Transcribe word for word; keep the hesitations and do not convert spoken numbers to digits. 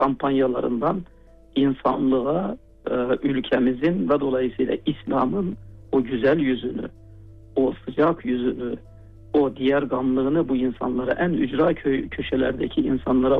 kampanyalarından insanlığa, e, ülkemizin ve dolayısıyla İslam'ın o güzel yüzünü, o sıcak yüzünü, o diğer gamlığını bu insanlara, en ücra köy, köşelerdeki insanlara